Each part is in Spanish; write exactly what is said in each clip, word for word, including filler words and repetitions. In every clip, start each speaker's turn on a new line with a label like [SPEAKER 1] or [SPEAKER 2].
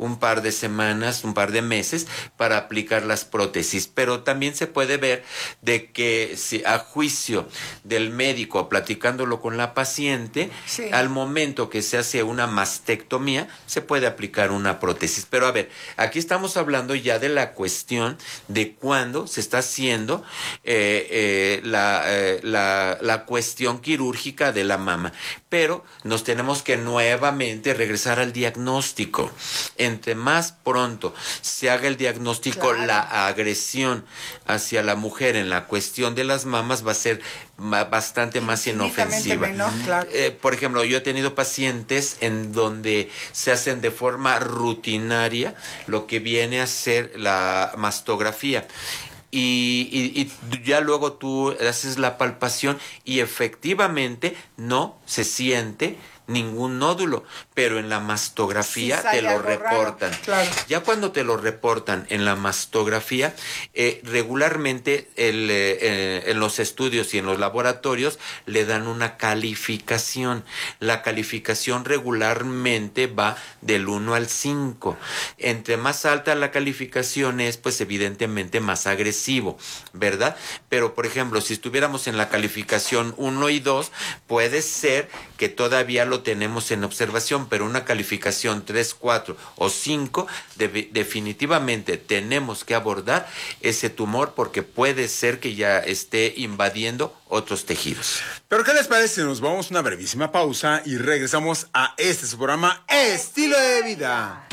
[SPEAKER 1] un par de semanas, un par de meses para aplicar las prótesis. Pero también se puede ver de que si a juicio del médico, platicándolo con la paciente, sí. al momento que se hace una mastectomía, se puede aplicar una prótesis. Pero a ver, aquí estamos hablando ya de la cuestión de cuándo se está haciendo eh, eh, la, eh, la, la cuestión quirúrgica de la mama. Pero nos tenemos que nuevamente regresar al diagnóstico. Entre más pronto se haga el diagnóstico, claro. la agresión hacia la mujer en la cuestión de las mamas va a ser bastante más inofensiva. Menor, claro. eh, por ejemplo, yo he tenido pacientes en donde se hacen de forma rutinaria lo que viene a ser la mastografía. Y, y, y ya luego tú haces la palpación y efectivamente no se siente ningún nódulo, pero en la mastografía sí te lo reportan. Claro. Ya cuando te lo reportan en la mastografía, eh, regularmente el, eh, en los estudios y en los laboratorios le dan una calificación. La calificación regularmente va del uno al cinco. Entre más alta la calificación es, pues evidentemente más agresivo, ¿verdad? Pero, por ejemplo, si estuviéramos en la calificación uno y dos, puede ser que todavía lo tenemos en observación, pero una calificación tres, cuatro o cinco, de, definitivamente tenemos que abordar ese tumor porque puede ser que ya esté invadiendo otros tejidos.
[SPEAKER 2] Pero ¿qué les parece si nos vamos a una brevísima pausa y regresamos a este su programa Estilo de Vida?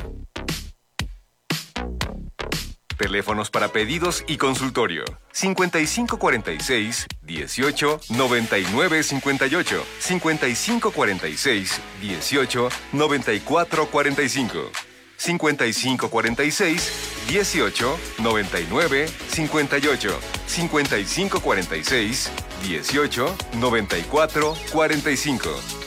[SPEAKER 3] Teléfonos para pedidos y consultorio. cincuenta y cinco cuarenta y seis, dieciocho, noventa y nueve cincuenta y ocho. cincuenta y cinco cuarenta y seis, dieciocho, noventa y cuatro cuarenta y cinco. cincuenta y cinco cuarenta y seis, dieciocho, noventa y nueve cincuenta y ocho. cincuenta y cinco cuarenta y seis, dieciocho, noventa y cuatro cuarenta y cinco.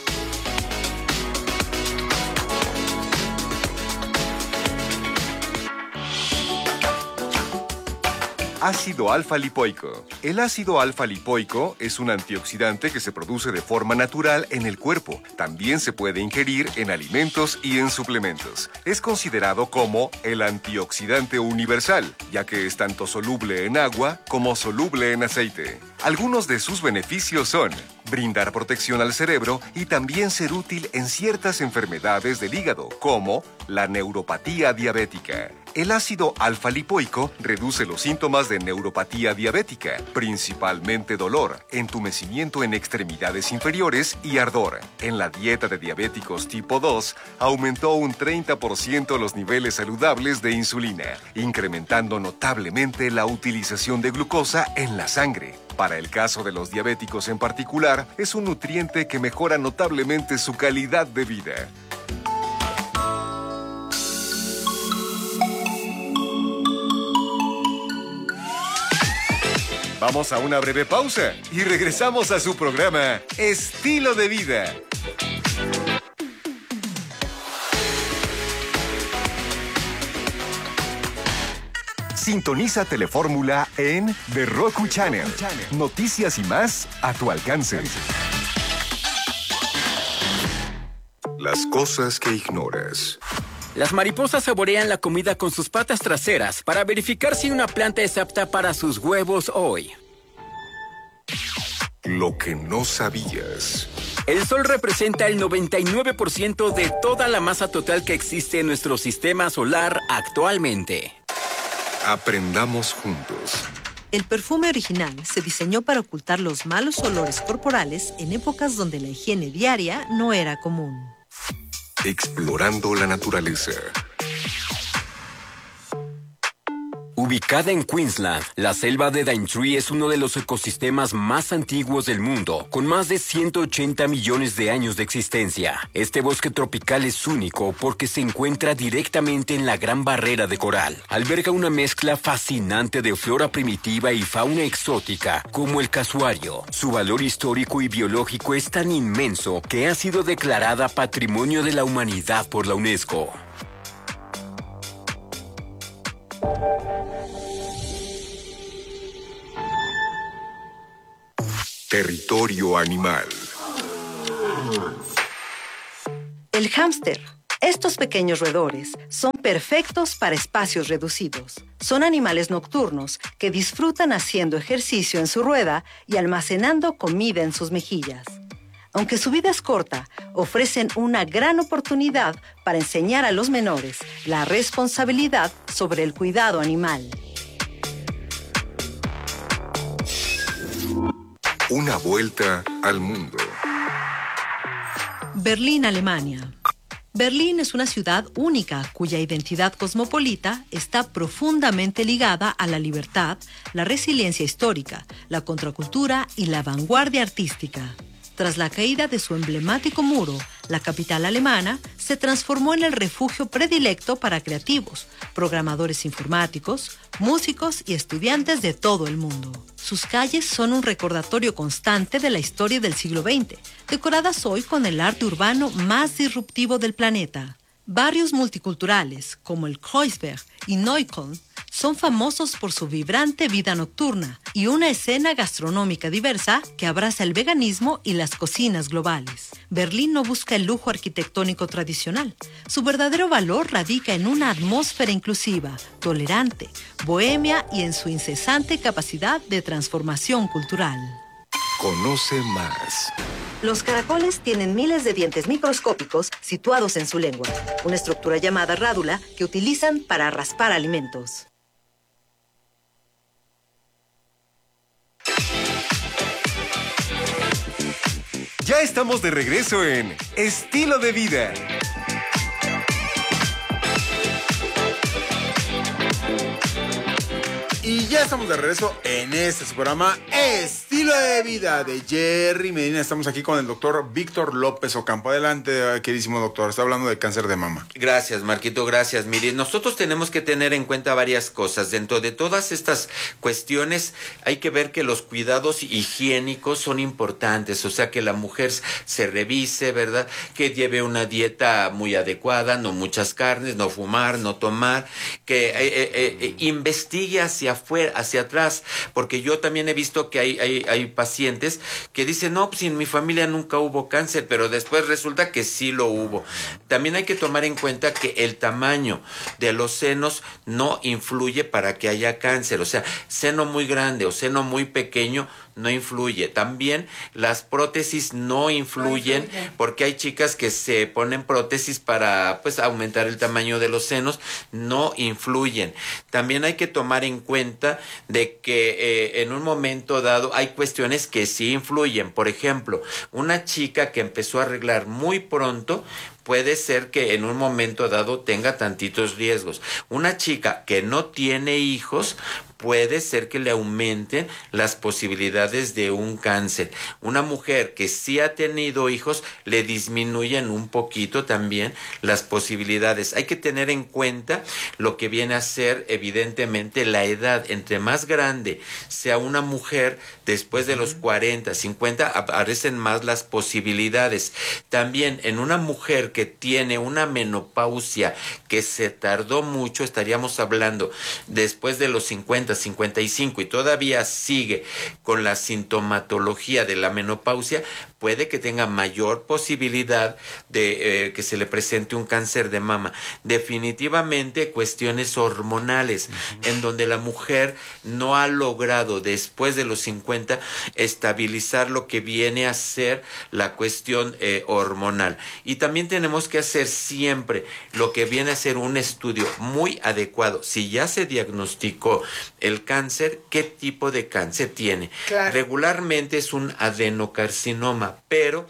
[SPEAKER 3] Ácido alfa-lipoico. El ácido alfa-lipoico es un antioxidante que se produce de forma natural en el cuerpo. También se puede ingerir en alimentos y en suplementos. Es considerado como el antioxidante universal, ya que es tanto soluble en agua como soluble en aceite. Algunos de sus beneficios son brindar protección al cerebro y también ser útil en ciertas enfermedades del hígado, como la neuropatía diabética. El ácido alfa-lipoico reduce los síntomas de neuropatía diabética, principalmente dolor, entumecimiento en extremidades inferiores y ardor. En la dieta de diabéticos tipo dos, aumentó un treinta por ciento los niveles saludables de insulina, incrementando notablemente la utilización de glucosa en la sangre. Para el caso de los diabéticos en particular, es un nutriente que mejora notablemente su calidad de vida. Vamos a una breve pausa y regresamos a su programa Estilo de Vida. Sintoniza Telefórmula en The Roku Channel. Noticias y más a tu alcance. Las cosas que ignoras.
[SPEAKER 4] Las mariposas saborean la comida con sus patas traseras para verificar si una planta es apta para sus huevos hoy.
[SPEAKER 3] Lo que no sabías.
[SPEAKER 4] El Sol representa el noventa y nueve por ciento de toda la masa total que existe en nuestro sistema solar actualmente.
[SPEAKER 3] Aprendamos juntos.
[SPEAKER 5] El perfume original se diseñó para ocultar los malos olores corporales en épocas donde la higiene diaria no era común.
[SPEAKER 3] Explorando la naturaleza.
[SPEAKER 4] Ubicada en Queensland, la selva de Daintree es uno de los ecosistemas más antiguos del mundo, con más de ciento ochenta millones de años de existencia. Este bosque tropical es único porque se encuentra directamente en la Gran Barrera de Coral. Alberga una mezcla fascinante de flora primitiva y fauna exótica, como el casuario. Su valor histórico y biológico es tan inmenso que ha sido declarada Patrimonio de la Humanidad por la UNESCO.
[SPEAKER 3] Territorio animal.
[SPEAKER 5] El hámster, Estos pequeños roedores son perfectos para espacios reducidos. Son animales nocturnos que disfrutan haciendo ejercicio en su rueda y almacenando comida en sus mejillas. Aunque su vida es corta, ofrecen una gran oportunidad para enseñar a los menores la responsabilidad sobre el cuidado animal.
[SPEAKER 3] Una vuelta al mundo.
[SPEAKER 5] Berlín, Alemania. Berlín es una ciudad única cuya identidad cosmopolita está profundamente ligada a la libertad, la resiliencia histórica, la contracultura y la vanguardia artística. Tras la caída de su emblemático muro, la capital alemana se transformó en el refugio predilecto para creativos, programadores informáticos, músicos y estudiantes de todo el mundo. Sus calles son un recordatorio constante de la historia del siglo veinte, decoradas hoy con el arte urbano más disruptivo del planeta. Barrios multiculturales, como el Kreuzberg y Neukölln, son famosos por su vibrante vida nocturna y una escena gastronómica diversa que abraza el veganismo y las cocinas globales. Berlín no busca el lujo arquitectónico tradicional. Su verdadero valor radica en una atmósfera inclusiva, tolerante, bohemia y en su incesante capacidad de transformación cultural.
[SPEAKER 3] Conoce más.
[SPEAKER 5] Los caracoles tienen miles de dientes microscópicos situados en su lengua, una estructura llamada rádula que utilizan para raspar alimentos.
[SPEAKER 3] Ya estamos de regreso en Estilo de Vida.
[SPEAKER 2] Y ya estamos de regreso en este su programa Estilo de Vida de Jerry Medina. Estamos aquí con el doctor Víctor López Ocampo. Adelante, queridísimo doctor. Está hablando de cáncer de mama.
[SPEAKER 1] Gracias, Marquito, gracias. Mire, nosotros tenemos que tener en cuenta varias cosas. Dentro de todas estas cuestiones hay que ver que los cuidados higiénicos son importantes. O sea, que la mujer se revise, ¿verdad? Que lleve una dieta muy adecuada, no muchas carnes, no fumar, no tomar. Que eh, eh, eh, investigue hacia afuera, hacia atrás, porque yo también he visto que hay, hay, hay pacientes que dicen, no, pues en mi familia nunca hubo cáncer, pero después resulta que sí lo hubo. También hay que tomar en cuenta que el tamaño de los senos no influye para que haya cáncer, o sea, seno muy grande o seno muy pequeño no influye. También las prótesis no influyen, no influye. Porque hay chicas que se ponen prótesis para pues aumentar el tamaño de los senos, no influyen. También hay que tomar en cuenta de que eh, en un momento dado hay cuestiones que sí influyen. Por ejemplo, una chica que empezó a arreglar muy pronto puede ser que en un momento dado tenga tantitos riesgos. Una chica que no tiene hijos puede ser que le aumenten las posibilidades de un cáncer. Una mujer que sí ha tenido hijos le disminuyen un poquito también las posibilidades. Hay que tener en cuenta lo que viene a ser evidentemente la edad. Entre más grande sea una mujer, después de los cuarenta, cincuenta, aparecen más las posibilidades. También en una mujer que tiene una menopausia que se tardó mucho, estaríamos hablando después de los cincuenta, cincuenta y cinco y todavía sigue con la sintomatología de la menopausia, puede que tenga mayor posibilidad de eh, que se le presente un cáncer de mama. Definitivamente cuestiones hormonales, uh-huh. en donde la mujer no ha logrado después de los cincuenta estabilizar lo que viene a ser la cuestión eh, hormonal. Y también tenemos que hacer siempre lo que viene a ser un estudio muy adecuado. Si ya se diagnosticó el cáncer, ¿qué tipo de cáncer tiene? Claro. Regularmente es un adenocarcinoma, pero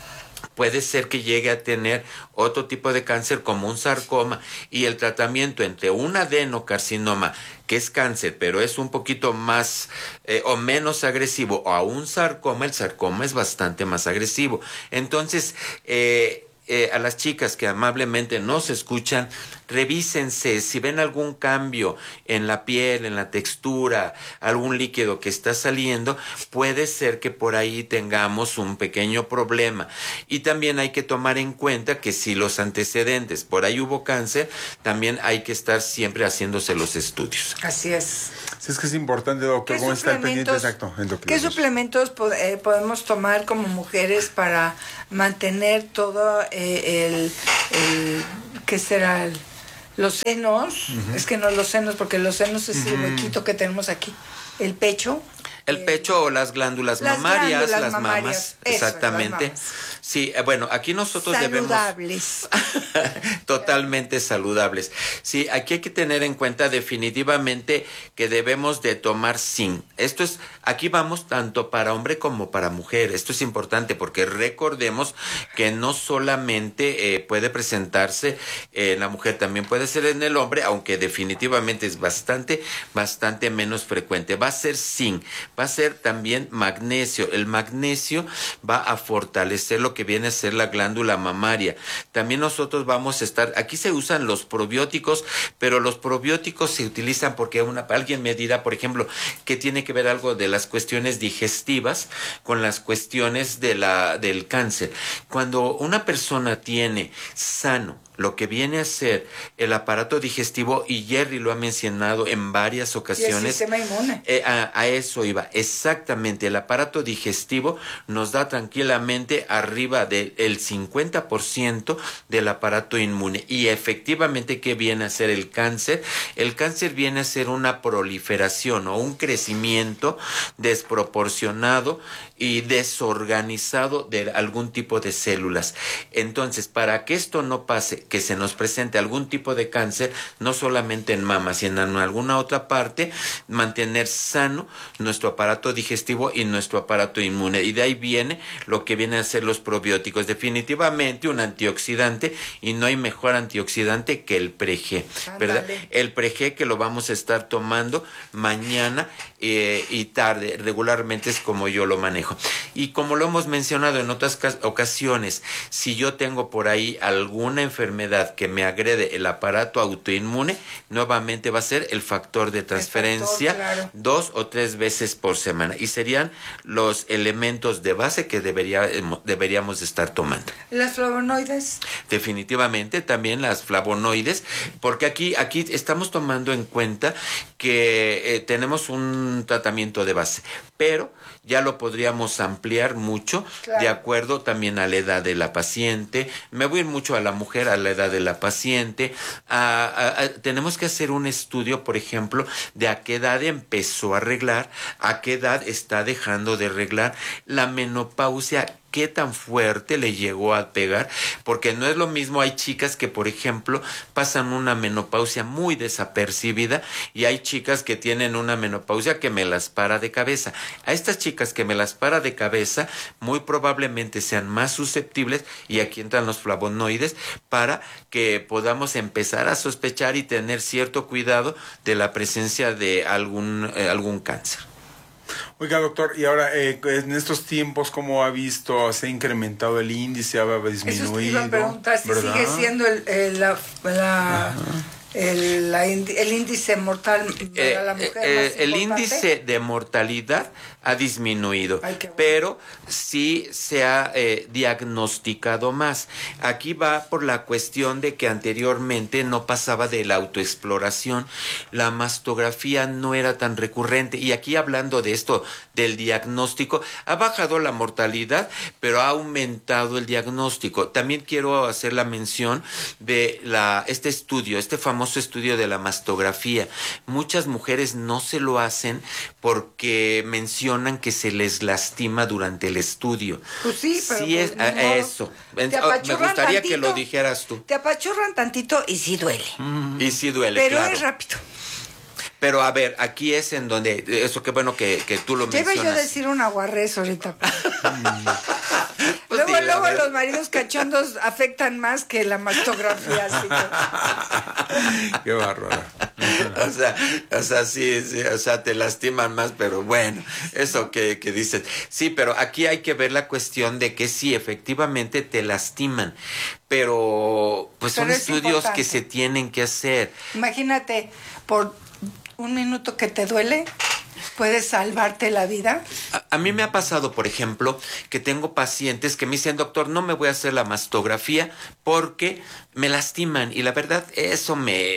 [SPEAKER 1] puede ser que llegue a tener otro tipo de cáncer como un sarcoma, y el tratamiento entre un adenocarcinoma, que es cáncer, pero es un poquito más eh, o menos agresivo, o a un sarcoma, el sarcoma es bastante más agresivo. Entonces, eh, Eh, a las chicas que amablemente nos escuchan, revísense. Si ven algún cambio en la piel, en la textura, algún líquido que está saliendo, puede ser que por ahí tengamos un pequeño problema. Y también hay que tomar en cuenta que si los antecedentes, por ahí hubo cáncer, también hay que estar siempre haciéndose los estudios.
[SPEAKER 6] Así es.
[SPEAKER 2] Sí, es que es importante, doctor, cómo está el pendiente exacto.
[SPEAKER 6] ¿Qué suplementos pod- eh, podemos tomar como mujeres para mantener todo eh, el, el, ¿qué será? El, los senos, uh-huh. es que no los senos, porque los senos es uh-huh. el huequito que tenemos aquí, el pecho.
[SPEAKER 1] El pecho o las glándulas
[SPEAKER 6] las
[SPEAKER 1] mamarias,
[SPEAKER 6] glándulas
[SPEAKER 1] las
[SPEAKER 6] mamarias,
[SPEAKER 1] mamas,
[SPEAKER 6] eso,
[SPEAKER 1] exactamente.
[SPEAKER 6] las mamas.
[SPEAKER 1] Sí, bueno, aquí nosotros
[SPEAKER 6] saludables.
[SPEAKER 1] debemos... Totalmente saludables. Sí, aquí hay que tener en cuenta definitivamente que debemos de tomar zinc. Esto es, aquí vamos tanto para hombre como para mujer. Esto es importante porque recordemos que no solamente eh, puede presentarse en la mujer, también puede ser en el hombre, aunque definitivamente es bastante, bastante menos frecuente. Va a ser zinc. Va a ser también magnesio. El magnesio va a fortalecer lo que viene a ser la glándula mamaria. También nosotros vamos a estar, aquí se usan los probióticos, pero los probióticos se utilizan porque una, alguien me dirá, por ejemplo, que tiene que ver algo de las cuestiones digestivas con las cuestiones de la, del cáncer. Cuando una persona tiene sano lo que viene a ser el aparato digestivo, y Jerry lo ha mencionado en varias ocasiones.
[SPEAKER 6] Y el sistema inmune.
[SPEAKER 1] Eh, a, a eso iba, exactamente. El aparato digestivo nos da tranquilamente arriba del cincuenta por ciento del aparato inmune. Y efectivamente, ¿qué viene a ser el cáncer? El cáncer viene a ser una proliferación o un crecimiento desproporcionado y desorganizado de algún tipo de células. Entonces, para que esto no pase, que se nos presente algún tipo de cáncer, no solamente en mama, sino en alguna otra parte, mantener sano nuestro aparato digestivo y nuestro aparato inmune. Y de ahí viene lo que vienen a ser los probióticos. Definitivamente un antioxidante, y no hay mejor antioxidante que el Pre-G, ¿verdad?
[SPEAKER 6] Ándale.
[SPEAKER 1] El Pre-G que lo vamos a estar tomando mañana eh, y tarde, regularmente es como yo lo manejo. Y como lo hemos mencionado en otras ocasiones, si yo tengo por ahí alguna enfermedad que me agrede el aparato autoinmune, nuevamente va a ser el factor de transferencia,
[SPEAKER 6] factor, claro.
[SPEAKER 1] dos o tres veces por semana. Y serían los elementos de base que debería, deberíamos estar tomando.
[SPEAKER 6] ¿Las flavonoides?
[SPEAKER 1] Definitivamente también las flavonoides, porque aquí, aquí estamos tomando en cuenta que eh, tenemos un tratamiento de base, pero ya lo podríamos ampliar mucho, claro, de acuerdo también a la edad de la paciente. Me voy a ir mucho a la mujer, a la edad de la paciente. A, a, a, tenemos que hacer un estudio, por ejemplo, de a qué edad empezó a arreglar, a qué edad está dejando de arreglar. La menopausia, qué tan fuerte le llegó a pegar, porque no es lo mismo. Hay chicas que, por ejemplo, pasan una menopausia muy desapercibida, y hay chicas que tienen una menopausia que me las para de cabeza. A estas chicas que me las para de cabeza, muy probablemente sean más susceptibles, y aquí entran los flavonoides, para que podamos empezar a sospechar y tener cierto cuidado de la presencia de algún, eh, algún cáncer.
[SPEAKER 2] Oiga, doctor, y ahora, eh, en estos tiempos, ¿cómo ha visto? ¿Se ha incrementado el índice? ¿Ha disminuido?
[SPEAKER 6] Eso te iba a preguntar, si
[SPEAKER 2] ¿verdad?
[SPEAKER 6] sigue siendo el, el, la, la, el, la, el índice mortal
[SPEAKER 1] eh,
[SPEAKER 6] para la mujer
[SPEAKER 1] eh,
[SPEAKER 6] más
[SPEAKER 1] el
[SPEAKER 6] importante.
[SPEAKER 1] índice de mortalidad ha disminuido.
[SPEAKER 6] Ay, qué bueno.
[SPEAKER 1] Pero sí se ha eh, diagnosticado más. Aquí va por la cuestión de que anteriormente no pasaba de la autoexploración, la mastografía no era tan recurrente, y aquí hablando de esto del diagnóstico, ha bajado la mortalidad, pero ha aumentado el diagnóstico. También quiero hacer la mención de la este estudio, este famoso estudio de la mastografía. Muchas mujeres no se lo hacen porque mencionan que se les lastima durante el estudio.
[SPEAKER 6] Pues sí, pero
[SPEAKER 1] sí es,
[SPEAKER 6] pues,
[SPEAKER 1] a,
[SPEAKER 6] modo,
[SPEAKER 1] eso.
[SPEAKER 6] te
[SPEAKER 1] Me
[SPEAKER 6] apachurran
[SPEAKER 1] gustaría
[SPEAKER 6] tantito,
[SPEAKER 1] que lo dijeras tú.
[SPEAKER 6] Te apachurran tantito y sí duele.
[SPEAKER 1] Mm. Y sí duele,
[SPEAKER 6] pero
[SPEAKER 1] claro.
[SPEAKER 6] es rápido.
[SPEAKER 1] Pero a ver, aquí es en donde, eso qué bueno que, que tú lo
[SPEAKER 6] Ya iba
[SPEAKER 1] mencionas.
[SPEAKER 6] yo a decir una guarrez ahorita.
[SPEAKER 1] Pues
[SPEAKER 6] luego,
[SPEAKER 1] dile,
[SPEAKER 6] luego
[SPEAKER 1] a ver.
[SPEAKER 6] los maridos cachondos afectan más que la mastografía. Así que...
[SPEAKER 2] Qué bárbaro.
[SPEAKER 1] O sea, o sea, sí, sí, o sea, te lastiman más, pero bueno, eso que, que dices. Sí, pero aquí hay que ver la cuestión de que sí, efectivamente te lastiman, pero pues
[SPEAKER 6] Pero
[SPEAKER 1] son
[SPEAKER 6] es
[SPEAKER 1] estudios
[SPEAKER 6] importante.
[SPEAKER 1] que se tienen que hacer.
[SPEAKER 6] Imagínate, por un minuto que te duele, puedes salvarte la vida.
[SPEAKER 1] A, a mí me ha pasado, por ejemplo, que tengo pacientes que me dicen, doctor, no me voy a hacer la mastografía porque me lastiman. Y la verdad, eso me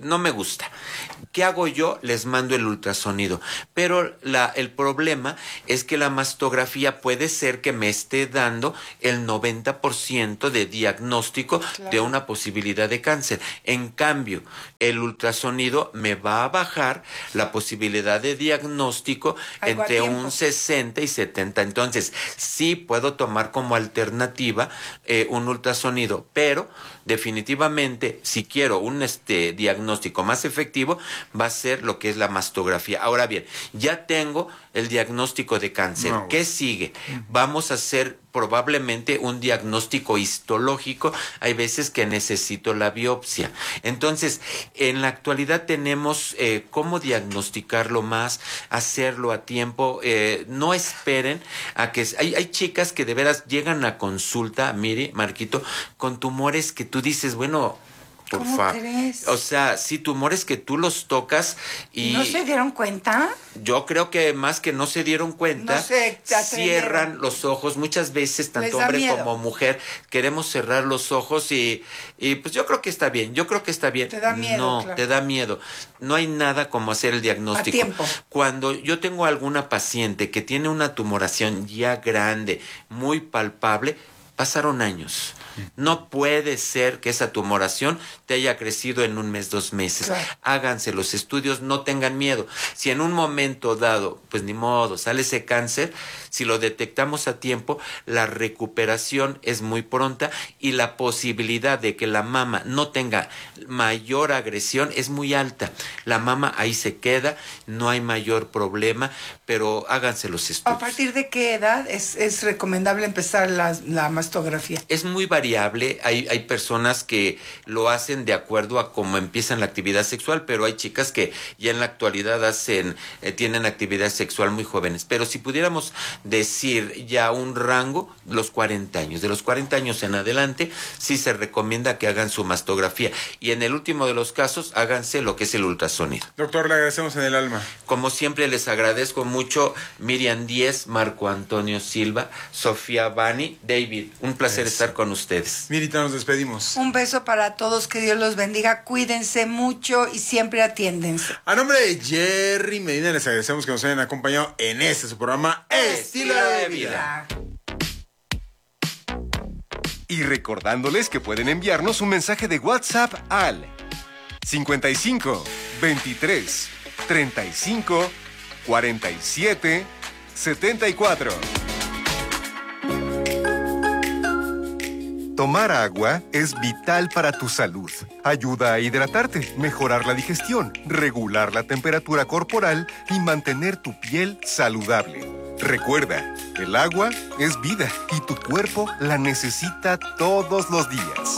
[SPEAKER 1] no me gusta. ¿Qué hago yo? Les mando el ultrasonido. Pero la, el problema es que la mastografía puede ser que me esté dando el noventa por ciento de diagnóstico claro. de una posibilidad de cáncer. En cambio, el ultrasonido me va a bajar la posibilidad de diagnóstico Algo entre un sesenta y setenta. Entonces, sí puedo tomar como alternativa eh, un ultrasonido, pero definitivamente, si quiero un este diagnóstico más efectivo, va a ser lo que es la mastografía. Ahora bien, ya tengo el diagnóstico de cáncer. No. ¿Qué sigue? Vamos a hacer probablemente un diagnóstico histológico. Hay veces que necesito la biopsia. Entonces, en la actualidad tenemos eh, cómo diagnosticarlo más, hacerlo a tiempo. Eh, no esperen a que... Hay, hay chicas que de veras llegan a consulta, Miri, Marquito, con tumores que tú dices, bueno... Por favor. O sea, sí, tumores que tú los tocas y...
[SPEAKER 6] ¿No se dieron cuenta?
[SPEAKER 1] Yo creo que más que no se dieron cuenta,
[SPEAKER 6] no se
[SPEAKER 1] cierran los ojos. Muchas veces, tanto hombre miedo. como mujer, queremos cerrar los ojos y, y pues yo creo que está bien, yo creo que está bien.
[SPEAKER 6] Te da miedo,
[SPEAKER 1] No,
[SPEAKER 6] claro.
[SPEAKER 1] te da miedo. No hay nada como hacer el diagnóstico.
[SPEAKER 6] A tiempo.
[SPEAKER 1] Cuando yo tengo alguna paciente que tiene una tumoración ya grande, muy palpable, pasaron años. No puede ser que esa tumoración te haya crecido en un mes, dos meses. Claro. Háganse los estudios, no tengan miedo. Si en un momento dado, pues ni modo, sale ese cáncer, si lo detectamos a tiempo, la recuperación es muy pronta y la posibilidad de que la mama no tenga mayor agresión es muy alta. La mama ahí se queda, no hay mayor problema, pero háganse los estudios.
[SPEAKER 6] ¿A partir de qué edad es, es recomendable empezar la, la mastografía?
[SPEAKER 1] Es muy variable. Hay, hay personas que lo hacen de acuerdo a cómo empiezan la actividad sexual, pero hay chicas que ya en la actualidad hacen, eh, tienen actividad sexual muy jóvenes. Pero si pudiéramos decir ya un rango, los cuarenta años. De los cuarenta años en adelante, sí se recomienda que hagan su mastografía. Y en el último de los casos, háganse lo que es el ultrasonido.
[SPEAKER 2] Doctor, le agradecemos en el alma.
[SPEAKER 1] Como siempre, les agradezco mucho. Miriam Díez, Marco Antonio Silva, Sofía Bani, David. Un placer es. estar con ustedes.
[SPEAKER 2] Mirita, nos despedimos.
[SPEAKER 6] Un beso para todos, que Dios los bendiga. Cuídense mucho y siempre atiéndense.
[SPEAKER 2] A nombre de Jerry Medina, les agradecemos que nos hayan acompañado en este su programa Estilo de Vida.
[SPEAKER 3] Y recordándoles que pueden enviarnos un mensaje de WhatsApp al cincuenta y cinco, veintitrés, treinta y cinco, cuarenta y siete, setenta y cuatro. Tomar agua es vital para tu salud. Ayuda a hidratarte, mejorar la digestión, regular la temperatura corporal y mantener tu piel saludable. Recuerda, el agua es vida y tu cuerpo la necesita todos los días.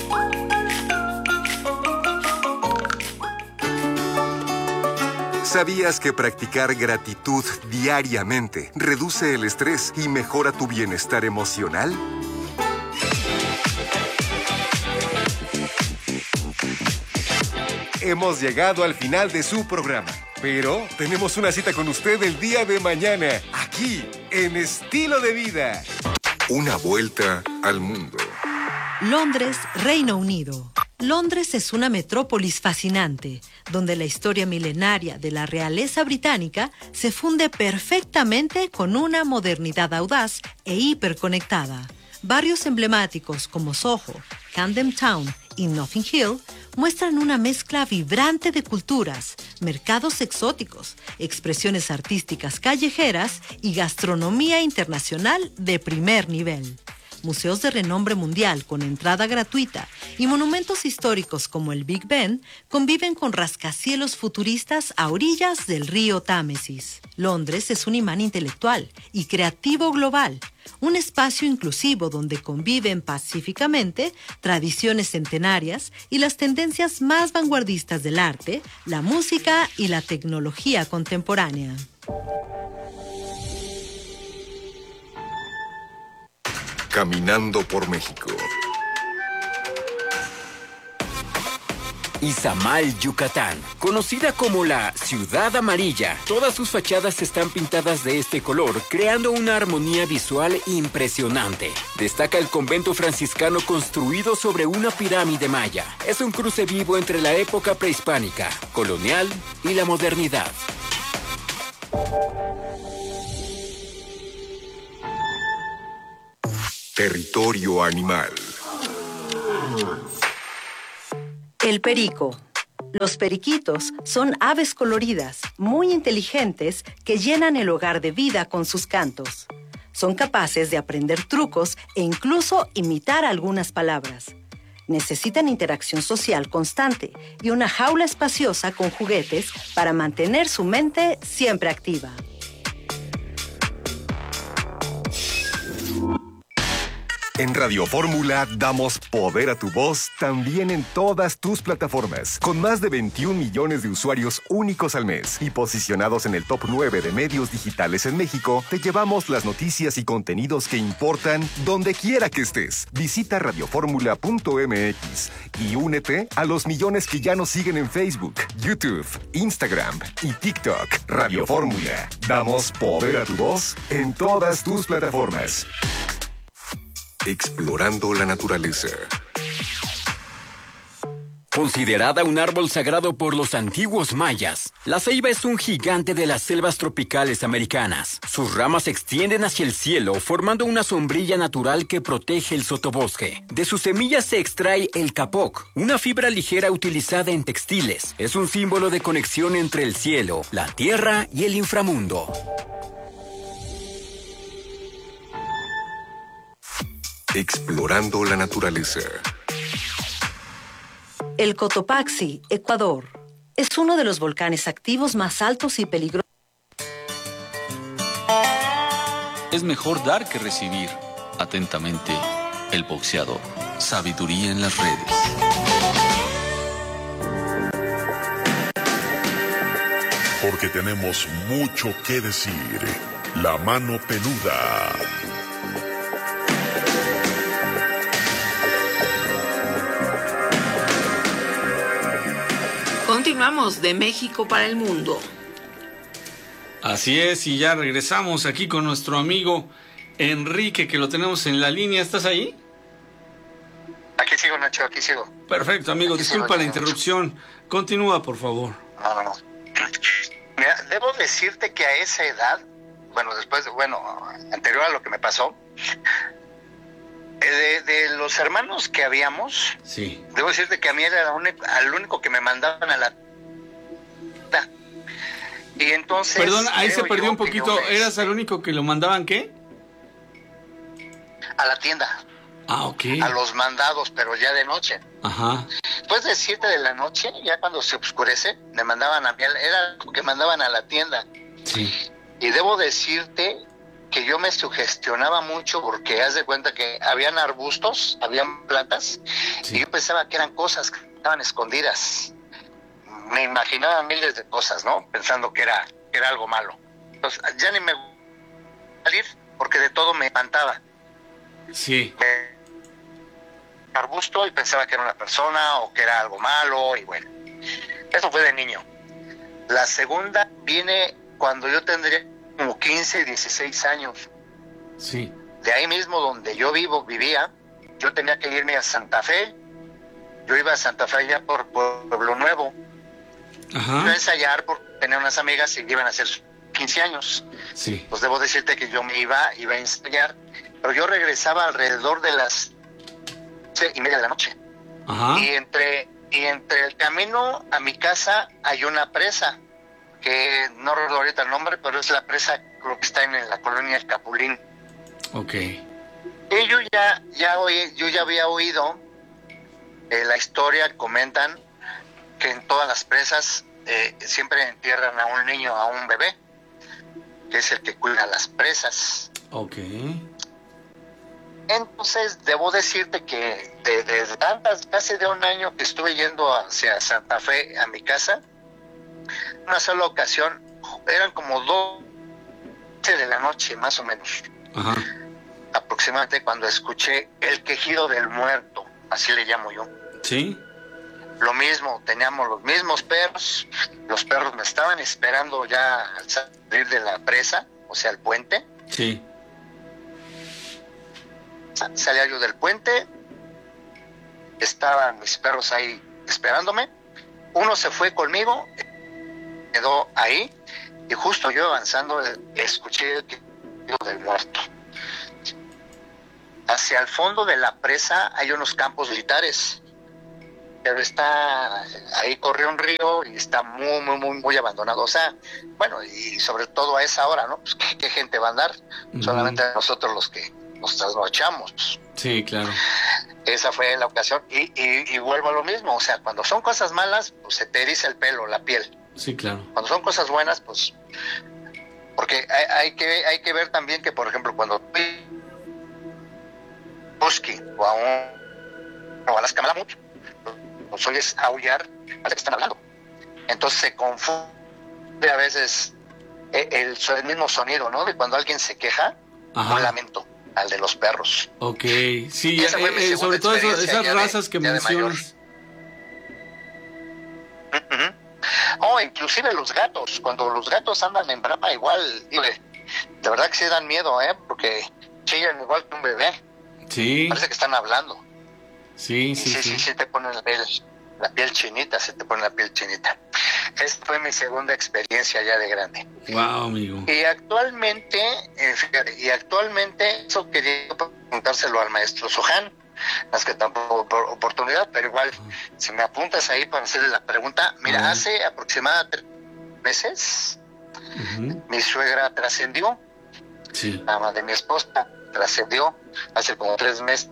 [SPEAKER 3] ¿Sabías que practicar gratitud diariamente reduce el estrés y mejora tu bienestar emocional? Hemos llegado al final de su programa, pero tenemos una cita con usted el día de mañana, aquí, en Estilo de Vida. Una vuelta al mundo.
[SPEAKER 5] Londres, Reino Unido. Londres es una metrópolis fascinante, donde la historia milenaria de la realeza británica se funde perfectamente con una modernidad audaz e hiperconectada. Barrios emblemáticos como Soho, Camden Town y Notting Hill muestran una mezcla vibrante de culturas, mercados exóticos, expresiones artísticas callejeras y gastronomía internacional de primer nivel. Museos de renombre mundial con entrada gratuita y monumentos históricos como el Big Ben conviven con rascacielos futuristas a orillas del río Támesis. Londres es un imán intelectual y creativo global, un espacio inclusivo donde conviven pacíficamente tradiciones centenarias y las tendencias más vanguardistas del arte, la música y la tecnología contemporánea.
[SPEAKER 3] Caminando por México.
[SPEAKER 4] Izamal, Yucatán. Conocida como la Ciudad Amarilla, todas sus fachadas están pintadas de este color, creando una armonía visual impresionante. Destaca el convento franciscano construido sobre una pirámide maya. Es un cruce vivo entre la época prehispánica, colonial y la modernidad.
[SPEAKER 3] Territorio animal.
[SPEAKER 5] El perico. Los periquitos son aves coloridas, muy inteligentes, que llenan el hogar de vida con sus cantos. Son capaces de aprender trucos e incluso imitar algunas palabras. Necesitan interacción social constante y una jaula espaciosa con juguetes para mantener su mente siempre activa.
[SPEAKER 3] En Radio Fórmula damos poder a tu voz también en todas tus plataformas, con más de veintiún millones de usuarios únicos al mes y posicionados en el top nueve de medios digitales en México. Te llevamos las noticias y contenidos que importan donde quiera que estés. Visita radioformula punto m x y únete a los millones que ya nos siguen en Facebook, YouTube, Instagram y TikTok. Radio Fórmula, damos poder a tu voz en todas tus plataformas. Explorando la naturaleza.
[SPEAKER 4] Considerada un árbol sagrado por los antiguos mayas, la ceiba es un gigante de las selvas tropicales americanas. Sus ramas se extienden hacia el cielo, formando una sombrilla natural que protege el sotobosque. De sus semillas se extrae el capoc, una fibra ligera utilizada en textiles. Es un símbolo de conexión entre el cielo, la tierra y el inframundo.
[SPEAKER 3] Explorando la naturaleza.
[SPEAKER 5] El Cotopaxi, Ecuador, es uno de los volcanes activos más altos y peligrosos.
[SPEAKER 7] Es mejor dar que recibir. Atentamente, el boxeador. Sabiduría en las redes.
[SPEAKER 8] Porque tenemos mucho que decir. La mano peluda.
[SPEAKER 9] Continuamos de México para el mundo.
[SPEAKER 10] Así es, y ya regresamos aquí con nuestro amigo Enrique, que lo tenemos en la línea. ¿Estás ahí?
[SPEAKER 11] Aquí sigo, Nacho, aquí sigo.
[SPEAKER 10] Perfecto, amigo. Aquí Disculpa sigo, la interrupción. Nacho. Continúa, por favor.
[SPEAKER 11] No, no, no. Mira, debo decirte que a esa edad, bueno, después, bueno, anterior a lo que me pasó, De, de los hermanos que habíamos,
[SPEAKER 10] sí.
[SPEAKER 11] Debo decirte que a mí era el único que me mandaban a la... Y entonces...
[SPEAKER 10] Perdón, ahí se perdió un poquito. Me... ¿Eras el único que lo mandaban qué?
[SPEAKER 11] A la tienda.
[SPEAKER 10] Ah, ok.
[SPEAKER 11] A los mandados, pero ya de noche.
[SPEAKER 10] Ajá.
[SPEAKER 11] Después de siete de la noche, ya cuando se oscurece, me mandaban a mí, era lo que mandaban a la tienda.
[SPEAKER 10] Sí.
[SPEAKER 11] Y debo decirte que yo me sugestionaba mucho porque haz de cuenta que habían arbustos, habían plantas, sí. Y yo pensaba que eran cosas que estaban escondidas. Me imaginaba miles de cosas, ¿no? Pensando que era, que era algo malo. Entonces, ya ni me salir porque de todo me espantaba.
[SPEAKER 10] Sí.
[SPEAKER 11] Me... arbusto y pensaba que era una persona o que era algo malo y bueno. Eso fue de niño. La segunda viene cuando yo tendría como quince, dieciséis años.
[SPEAKER 10] Sí.
[SPEAKER 11] De ahí mismo donde yo vivo, vivía, yo tenía que irme a Santa Fe. Yo iba a Santa Fe ya por, por Pueblo Nuevo.
[SPEAKER 10] Ajá.
[SPEAKER 11] Iba a ensayar porque tenía unas amigas y iban a hacer quince años.
[SPEAKER 10] Sí.
[SPEAKER 11] Pues debo decirte que yo me iba, iba a ensayar, pero yo regresaba alrededor de las seis y media de la noche.
[SPEAKER 10] Ajá.
[SPEAKER 11] Y entre, y entre el camino a mi casa hay una presa, que no recuerdo ahorita el nombre, pero es la presa, creo que está en la colonia El Capulín.
[SPEAKER 10] Ok.
[SPEAKER 11] Y yo ya, ya oí, yo ya había oído eh, la historia, comentan que en todas las presas eh, siempre entierran a un niño, a un bebé, que es el que cuida las presas.
[SPEAKER 10] Ok.
[SPEAKER 11] Entonces, debo decirte que desde de tantas, casi de un año que estuve yendo hacia Santa Fe, a mi casa, una sola ocasión, eran como doce de la noche, más o menos.
[SPEAKER 10] Ajá.
[SPEAKER 11] Aproximadamente cuando escuché el quejido del muerto, así le llamo yo.
[SPEAKER 10] Sí.
[SPEAKER 11] lo mismo, teníamos los mismos perros, los perros me estaban esperando ya al salir de la presa, o sea, el puente.
[SPEAKER 10] Sí.
[SPEAKER 11] Salía yo del puente, estaban mis perros ahí esperándome, uno se fue conmigo, quedó ahí, y justo yo avanzando escuché el grito del muerto. Hacia el fondo de la presa hay unos campos militares, pero está, ahí corre un río y está muy, muy, muy, muy abandonado. O sea, bueno, y sobre todo a esa hora, ¿no? Pues, ¿qué, qué gente va a andar? Uh-huh. Solamente nosotros los que nos trasnochamos.
[SPEAKER 10] Sí, claro.
[SPEAKER 11] Esa fue la ocasión. Y, y, y vuelvo a lo mismo. O sea, cuando son cosas malas, pues se te eriza el pelo, la piel.
[SPEAKER 10] Sí, claro.
[SPEAKER 11] Cuando son cosas buenas, pues... Porque hay, hay, que, hay que ver también que, por ejemplo, cuando... Husky o a un... o a las cámaras mucho, los oyes aullar, parece que están hablando. Entonces se confunde a veces el, el, el mismo sonido, ¿no? De cuando alguien se queja, Ajá. un lamento, al de los perros.
[SPEAKER 10] Ok, sí, ya, eh, sobre todo eso, esas razas de, que mencionas.
[SPEAKER 11] Uh-huh. Oh, inclusive los gatos, cuando los gatos andan en brama igual, de verdad que sí dan miedo, ¿eh? Porque chillan igual que un bebé.
[SPEAKER 10] Sí.
[SPEAKER 11] Parece que están hablando.
[SPEAKER 10] Sí, sí,
[SPEAKER 11] sí. Sí, sí, sí, te pone la piel, la piel chinita, se te pone la piel chinita. Esta fue mi segunda experiencia ya de grande.
[SPEAKER 10] Wow, amigo.
[SPEAKER 11] Y actualmente, eh, fíjate, y actualmente, eso quería preguntárselo al maestro Sohan, más que tampoco por oportunidad, pero igual, uh-huh. si me apuntas ahí para hacerle la pregunta, mira, uh-huh. hace aproximadamente tres meses, uh-huh. mi suegra trascendió,
[SPEAKER 10] sí.
[SPEAKER 11] la mamá de mi esposa trascendió hace como tres meses.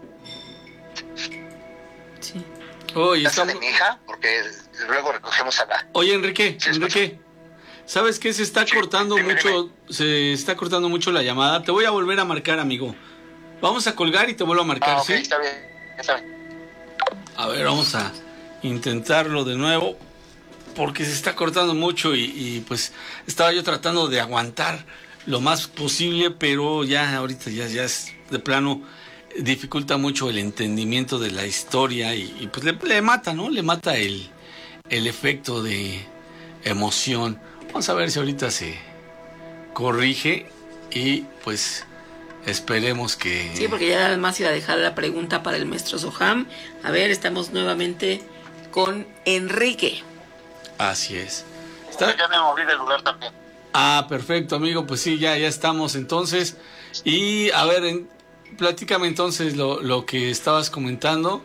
[SPEAKER 10] Sí. Oye,
[SPEAKER 11] casa
[SPEAKER 10] estamos...
[SPEAKER 11] de mi hija, porque luego recogemos a la...
[SPEAKER 10] Oye, Enrique, sí, Enrique, ¿sabes qué? Se está sí, cortando dime, mucho, dime. se está cortando mucho la llamada. Te voy a volver a marcar, amigo. Vamos a colgar y te vuelvo a marcar,
[SPEAKER 11] ah, okay,
[SPEAKER 10] ¿sí?
[SPEAKER 11] Está bien, está bien.
[SPEAKER 10] A ver, vamos a intentarlo de nuevo, porque se está cortando mucho y, y pues estaba yo tratando de aguantar lo más posible, pero ya ahorita ya, ya es de plano, dificulta mucho el entendimiento de la historia y, y pues le, le mata, ¿no? Le mata el, el efecto de emoción. Vamos a ver si ahorita se corrige y pues esperemos que...
[SPEAKER 9] Sí, porque ya además iba a dejar la pregunta para el maestro Soham. A ver, estamos nuevamente con Enrique.
[SPEAKER 10] Así es.
[SPEAKER 11] ¿Está? Ya me moví del lugar también.
[SPEAKER 10] Ah, perfecto, amigo, pues sí, ya, ya estamos entonces. Y a ver, en, platícame entonces lo, lo que estabas comentando.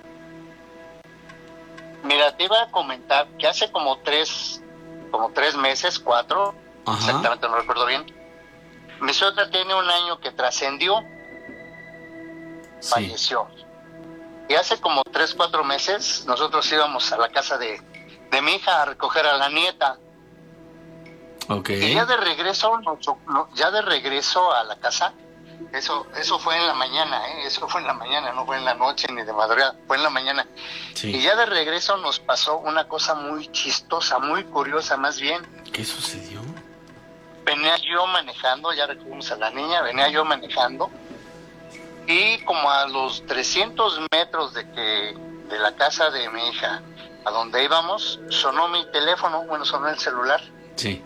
[SPEAKER 11] Mira, te iba a comentar que hace como tres, como tres meses, cuatro, Ajá. exactamente no recuerdo bien, mi suegra tiene un año que trascendió, sí. falleció. Y hace como tres, cuatro meses nosotros íbamos a la casa de, de mi hija a recoger a la nieta.
[SPEAKER 10] Okay.
[SPEAKER 11] Y ya de regreso, no, ya de regreso a la casa, eso eso fue en la mañana, ¿eh? Eso fue en la mañana, no fue en la noche ni de madrugada, fue en la mañana.
[SPEAKER 10] Sí.
[SPEAKER 11] Y ya de regreso nos pasó una cosa muy chistosa, muy curiosa más bien.
[SPEAKER 10] ¿Qué sucedió?
[SPEAKER 11] Venía yo manejando, ya recogimos a la niña, venía yo manejando, y como a los trescientos metros de que de la casa de mi hija, a donde íbamos, sonó mi teléfono, bueno, sonó el celular.
[SPEAKER 10] Sí.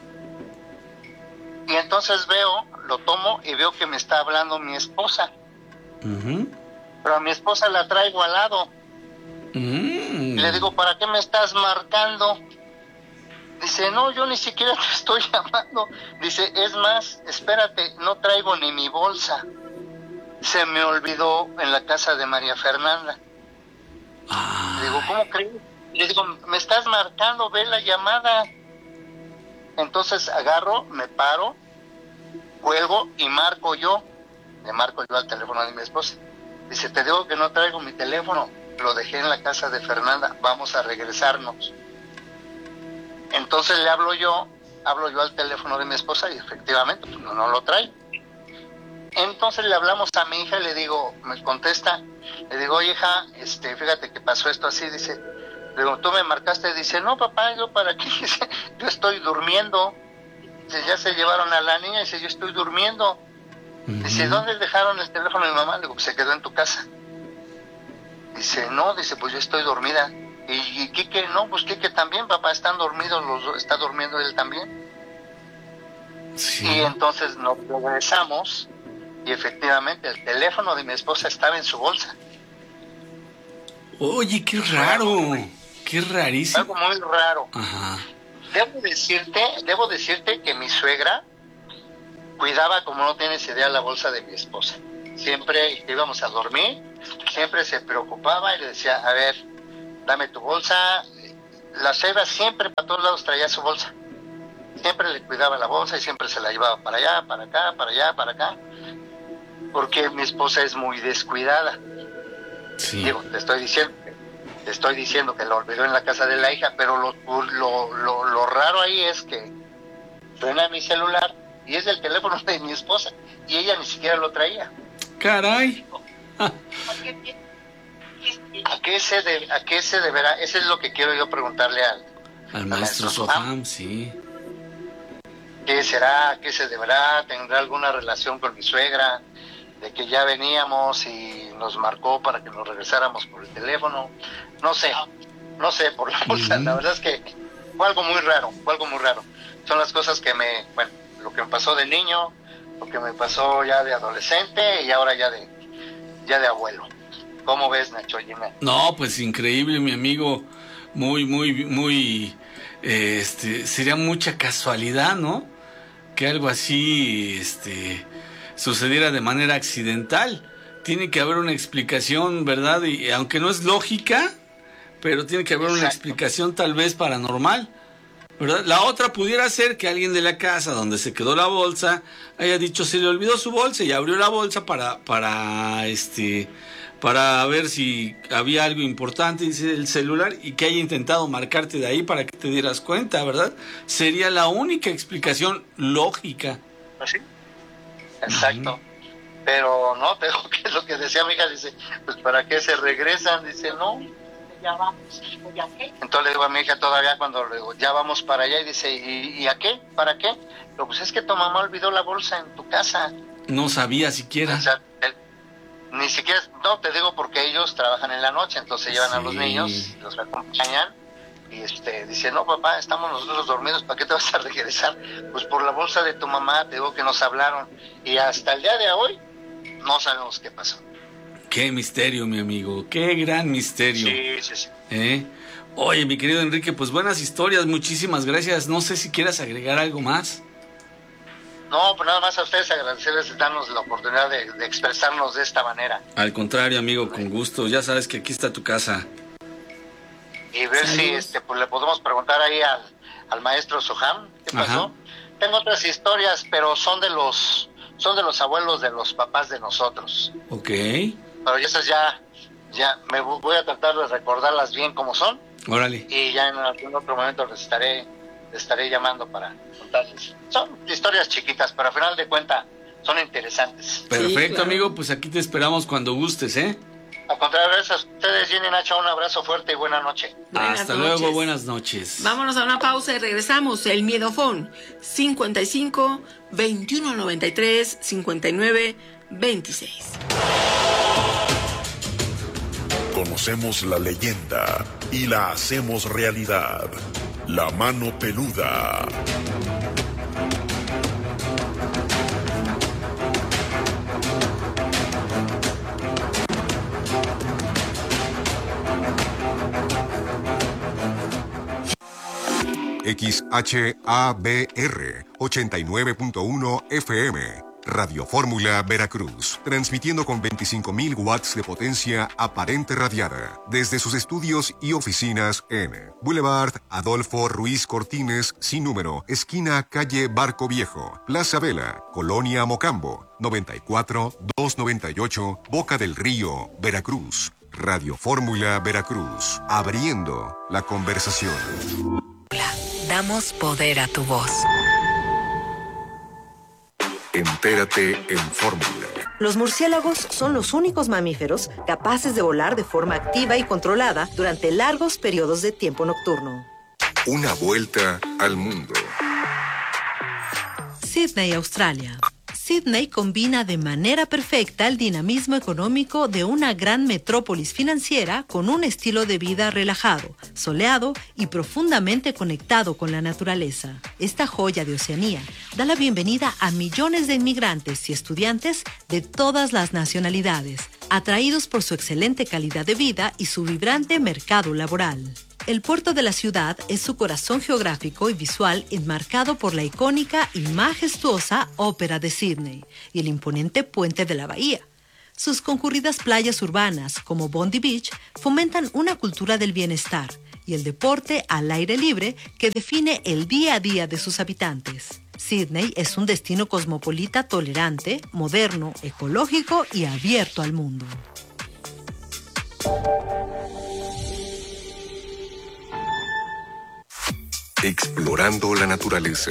[SPEAKER 11] Y entonces veo, lo tomo y veo que me está hablando mi esposa.
[SPEAKER 10] Uh-huh.
[SPEAKER 11] Pero a mi esposa la traigo al lado.
[SPEAKER 10] Uh-huh.
[SPEAKER 11] Y le digo, ¿para qué me estás marcando? Dice, no, yo ni siquiera te estoy llamando. Dice, es más, espérate, no traigo ni mi bolsa. Se me olvidó en la casa de María Fernanda.
[SPEAKER 10] Ay.
[SPEAKER 11] Le digo, ¿cómo crees? Le digo, me estás marcando, ve la llamada. Entonces agarro, me paro, cuelgo y marco yo. Le marco yo al teléfono de mi esposa. Dice, te digo que no traigo mi teléfono, lo dejé en la casa de Fernanda, vamos a regresarnos. Entonces le hablo yo, hablo yo al teléfono de mi esposa y efectivamente pues, no, no lo trae. Entonces le hablamos a mi hija y le digo, me contesta, le digo, oye hija, este, fíjate que pasó esto así, dice... Le digo, tú me marcaste, dice, no papá, yo para qué, dice, yo estoy durmiendo. Dice, ya se llevaron a la niña, dice, yo estoy durmiendo. Uh-huh. Dice, ¿dónde dejaron el teléfono de mi mamá? Le digo, se quedó en tu casa. Dice, no, dice, pues yo estoy dormida. Y, y Quique, no, pues Quique también, papá, están dormidos los dos, está durmiendo él también. Sí. Y entonces nos regresamos y efectivamente el teléfono de mi esposa estaba en su bolsa.
[SPEAKER 10] Oye, qué raro, qué rarísimo.
[SPEAKER 11] Algo muy raro.
[SPEAKER 10] Ajá.
[SPEAKER 11] Debo decirte, debo decirte que mi suegra cuidaba, como no tienes idea, la bolsa de mi esposa. Siempre que íbamos a dormir, siempre se preocupaba y le decía, a ver, dame tu bolsa. La suegra siempre para todos lados traía su bolsa. Siempre le cuidaba la bolsa y siempre se la llevaba para allá, para acá, para allá, para acá. Porque mi esposa es muy descuidada. Sí. Digo, te estoy diciendo, te estoy diciendo que lo olvidó en la casa de la hija, pero lo, lo, lo, lo raro ahí es que suena mi celular y es el teléfono de mi esposa y ella ni siquiera lo traía.
[SPEAKER 10] Caray.
[SPEAKER 11] ¿A qué se de, a qué se deberá? Eso es lo que quiero yo preguntarle al,
[SPEAKER 10] al maestro Soham, sí.
[SPEAKER 11] ¿Qué será? ¿A qué se deberá? ¿Tendrá alguna relación con mi suegra? De que ya veníamos y nos marcó para que nos regresáramos por el teléfono. No sé, no sé, por la bolsa. Uh-huh. La verdad es que fue algo muy raro, fue algo muy raro. Son las cosas que me, bueno, lo que me pasó de niño, lo que me pasó ya de adolescente y ahora ya de, ya de abuelo. ¿Cómo ves, Nacho? Gina?
[SPEAKER 10] No, pues increíble, mi amigo. Muy, muy, muy, eh, este, sería mucha casualidad, ¿no? Que algo así, este, sucediera de manera accidental. Tiene que haber una explicación, ¿verdad? Y aunque no es lógica, pero tiene que haber Exacto. una explicación tal vez paranormal, ¿verdad? La otra pudiera ser que alguien de la casa donde se quedó la bolsa haya dicho se le olvidó su bolsa y abrió la bolsa para, para, este, para ver si había algo importante, dice el celular, y que haya intentado marcarte de ahí para que te dieras cuenta, ¿verdad? Sería la única explicación lógica.
[SPEAKER 11] Pues sí. Exacto. Uh-huh. Pero no, pero ¿qué es lo que decía mi hija? Dice, pues ¿para qué se regresan? Dice, no, ya vamos. Entonces le digo a mi hija todavía cuando le digo, ya vamos para allá, y dice, ¿y, y a qué? ¿Para qué? Pero pues es que tu mamá olvidó la bolsa en tu casa.
[SPEAKER 10] No sabía siquiera.
[SPEAKER 11] O sea, él, ni siquiera, no, te digo porque ellos trabajan en la noche, entonces llevan sí. a los niños, los acompañan. Y este, dice, no papá, estamos nosotros dormidos, ¿para qué te vas a regresar? Pues por la bolsa de tu mamá, te digo que nos hablaron. Y hasta el día de hoy, no sabemos qué pasó.
[SPEAKER 10] Qué misterio, mi amigo, qué gran misterio.
[SPEAKER 11] Sí, sí, sí.
[SPEAKER 10] ¿Eh? Oye, mi querido Enrique, pues buenas historias, muchísimas gracias. No sé si quieras agregar algo más.
[SPEAKER 11] No, pues nada más a ustedes agradecerles darnos la oportunidad de, de expresarnos de esta manera.
[SPEAKER 10] Al contrario, amigo, con gusto. Ya sabes que aquí está tu casa.
[SPEAKER 11] Y ver Saludos. si este pues le podemos preguntar ahí al, al maestro Soham qué pasó. Ajá. Tengo otras historias, pero son de los son de los abuelos de los papás de nosotros.
[SPEAKER 10] Ok.
[SPEAKER 11] Pero esas ya ya me voy a tratar de recordarlas bien como son.
[SPEAKER 10] Órale.
[SPEAKER 11] Y ya en algún otro momento les estaré les estaré llamando para contarles. Son historias chiquitas, pero al final de cuentas son interesantes.
[SPEAKER 10] Perfecto, sí, claro. Amigo, pues aquí te esperamos cuando gustes, ¿eh?
[SPEAKER 11] Al contrario, gracias a ustedes, Jenny y Nacho, un abrazo fuerte y buena noche.
[SPEAKER 10] Buenas Hasta noches. Luego, buenas noches.
[SPEAKER 9] Vámonos a una pausa y regresamos. El Miedofón, cincuenta y cinco, veintiuno noventa y tres, cincuenta y nueve, veintiséis.
[SPEAKER 8] Conocemos la leyenda y la hacemos realidad. La mano peluda.
[SPEAKER 3] X H A B R ochenta y nueve punto uno F M, Radio Fórmula Veracruz, transmitiendo con veinticinco mil watts de potencia aparente radiada, desde sus estudios y oficinas en Boulevard Adolfo Ruiz Cortines, sin número, esquina calle Barco Viejo, Plaza Vela, Colonia Mocambo, noventa y cuatro, doscientos noventa y ocho, Boca del Río, Veracruz. Radio Fórmula Veracruz, abriendo la conversación.
[SPEAKER 12] Damos poder a tu voz.
[SPEAKER 3] Entérate en Fórmula.
[SPEAKER 5] Los murciélagos son los únicos mamíferos capaces de volar de forma activa y controlada durante largos periodos de tiempo nocturno.
[SPEAKER 3] Una vuelta al mundo.
[SPEAKER 5] Sydney, Australia. Sydney combina de manera perfecta el dinamismo económico de una gran metrópolis financiera con un estilo de vida relajado, soleado y profundamente conectado con la naturaleza. Esta joya de Oceanía da la bienvenida a millones de inmigrantes y estudiantes de todas las nacionalidades, atraídos por su excelente calidad de vida y su vibrante mercado laboral. El puerto de la ciudad es su corazón geográfico y visual enmarcado por la icónica y majestuosa Ópera de Sydney y el imponente puente de la bahía. Sus concurridas playas urbanas, como Bondi Beach, fomentan una cultura del bienestar y el deporte al aire libre que define el día a día de sus habitantes. Sydney es un destino cosmopolita tolerante, moderno, ecológico y abierto al mundo.
[SPEAKER 3] Explorando la naturaleza.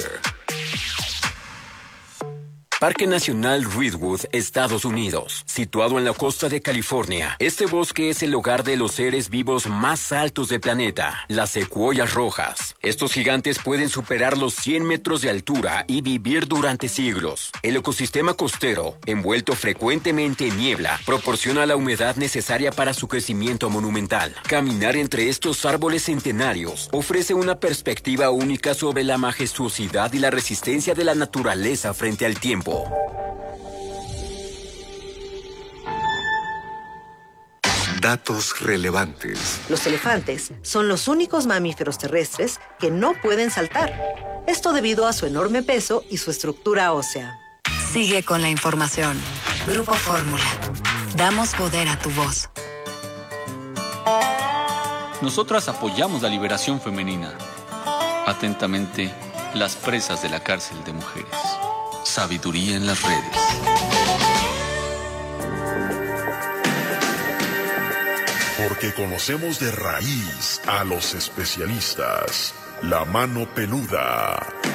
[SPEAKER 4] Parque Nacional Redwood, Estados Unidos. Situado en la costa de California, este bosque es el hogar de los seres vivos más altos del planeta, las secuoyas rojas. Estos gigantes pueden superar los cien metros de altura y vivir durante siglos. El ecosistema costero, envuelto frecuentemente en niebla, proporciona la humedad necesaria para su crecimiento monumental. Caminar entre estos árboles centenarios ofrece una perspectiva única sobre la majestuosidad y la resistencia de la naturaleza frente al tiempo.
[SPEAKER 3] Datos relevantes.
[SPEAKER 5] Los elefantes son los únicos mamíferos terrestres que no pueden saltar. Esto debido a su enorme peso y su estructura ósea.
[SPEAKER 12] Sigue con la información. Grupo Fórmula. Damos poder a tu voz.
[SPEAKER 7] Nosotras apoyamos la liberación femenina. Atentamente, las presas de la cárcel de mujeres. Sabiduría en las redes.
[SPEAKER 8] Porque conocemos de raíz a los especialistas. La mano peluda.